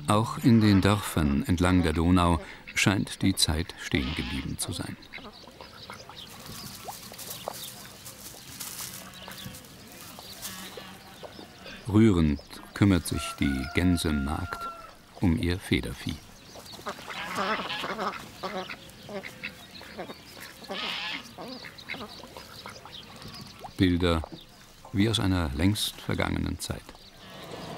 Auch in den Dörfern entlang der Donau scheint die Zeit stehen geblieben zu sein. Rührend kümmert sich die Gänsemagd um ihr Federvieh. Bilder wie aus einer längst vergangenen Zeit.